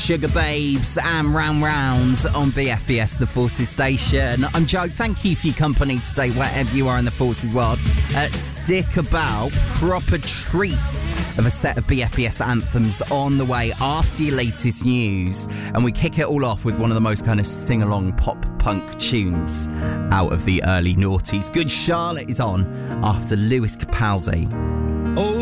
Sugar Babes and Round Round on BFBS, the Forces station. I'm Joe. Thank you for your company today, wherever you are in the Forces world. Stick about. Proper treat of a set of BFBS anthems on the way after your latest news. And we kick it all off with one of the most kind of sing-along pop-punk tunes out of the early noughties. Good Charlotte is on after Lewis Capaldi. Oh,